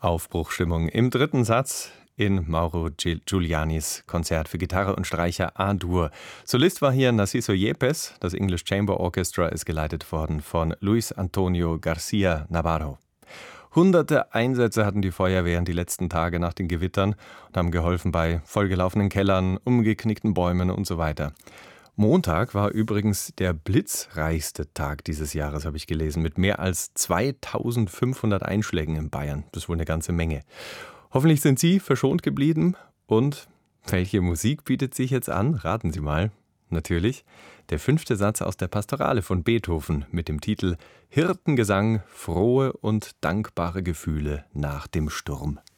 Aufbruchstimmung im dritten Satz in Mauro Giulianis Konzert für Gitarre und Streicher A-Dur. Solist war hier Narciso Yepes. Das English Chamber Orchestra ist geleitet worden von Luis Antonio García Navarro. Hunderte Einsätze hatten die Feuerwehren die letzten Tage nach den Gewittern und haben geholfen bei vollgelaufenen Kellern, umgeknickten Bäumen und so weiter. Montag war übrigens der blitzreichste Tag dieses Jahres, habe ich gelesen, mit mehr als 2500 Einschlägen in Bayern. Das ist wohl eine ganze Menge. Hoffentlich sind Sie verschont geblieben. Und welche Musik bietet sich jetzt an? Raten Sie mal. Natürlich der 5. Satz aus der Pastorale von Beethoven mit dem Titel Hirtengesang, frohe und dankbare Gefühle nach dem Sturm.